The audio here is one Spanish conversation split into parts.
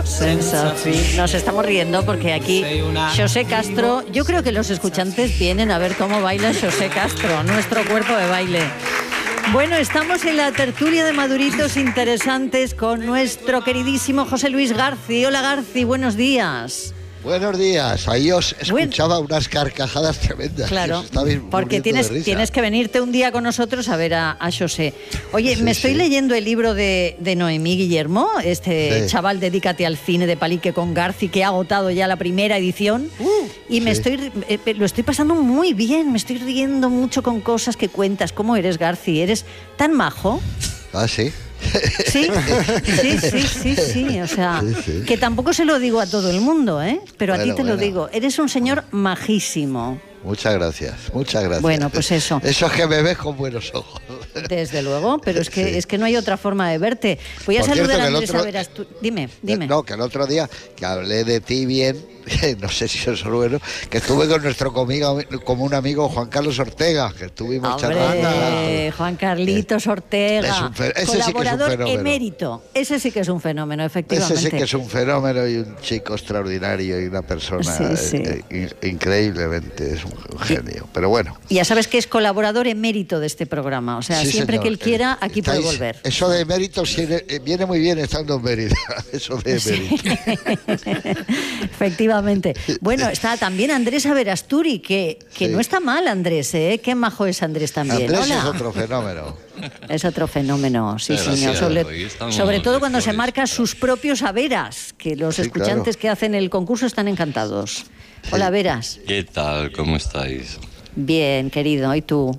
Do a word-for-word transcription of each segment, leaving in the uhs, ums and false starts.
Senza fin. Nos estamos riendo porque aquí José Castro, yo creo que los escuchantes vienen a ver cómo baila José Castro, nuestro cuerpo de baile. Bueno, estamos en la tertulia de maduritos interesantes con nuestro queridísimo José Luis Garci. Hola Garci, buenos días. Buenos días, ahí os escuchaba bueno, unas carcajadas tremendas. Claro, porque tienes, tienes que venirte un día con nosotros a ver a, a José. Oye, sí, me estoy sí. leyendo el libro de, de Noemí Guillermo, este sí. chaval Dedícate al cine de Palique con Garci, que ha agotado ya la primera edición. Uh, y me sí. estoy eh, lo estoy pasando muy bien, me estoy riendo mucho con cosas que cuentas. ¿Cómo eres, Garci? ¿Eres tan majo? Ah, sí. Sí, sí, sí, sí, sí, o sea, sí, sí. que tampoco se lo digo a todo el mundo, ¿eh? Pero bueno, a ti te bueno. lo digo, eres un señor majísimo. Muchas gracias, muchas gracias. Bueno, pues eso. Eso es que me ves con buenos ojos. Desde luego, pero es que sí. es que no hay otra forma de verte. Voy a Por saludar cierto, a Andrés otro... Verasturi. Dime, dime. No, que el otro día que hablé de ti bien, no sé si eso es bueno, que estuve con nuestro comigo, como un amigo Juan Carlos Ortega, que estuvimos Hombre, charlando. Juan Carlitos Ortega, es un fe... ese colaborador sí que es un emérito. Ese sí que es un fenómeno, efectivamente. Ese sí que es un fenómeno y un chico extraordinario y una persona sí, sí. Eh, eh, increíblemente, es un, un genio. Pero bueno. Y ya sabes que es colaborador emérito de este programa, o sea, sí, siempre señor. que él quiera, aquí Estáis, puede volver. Eso de emérito viene muy bien estando en Mérida, eso de emérito. Sí. Efectivamente. Bueno, está también Andrés Verasturi, que, que sí. no está mal, Andrés, ¿eh? Qué majo es Andrés también. Andrés Hola. es otro fenómeno. Es otro fenómeno, sí, Gracias, señor. Sobre, sobre todo cuando se marca sus propios Averas, que los sí, escuchantes claro. que hacen el concurso están encantados. Hola, Veras. ¿Qué tal? ¿Cómo estáis? Bien, querido. ¿Y tú?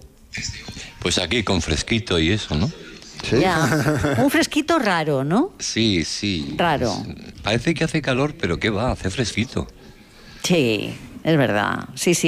Pues aquí con fresquito y eso, ¿no? ¿Sí? Ya. Un fresquito raro, ¿no? Sí, sí. Raro. Parece que hace calor, pero ¿qué va? Hace fresquito. Sí, es verdad. Sí, sí.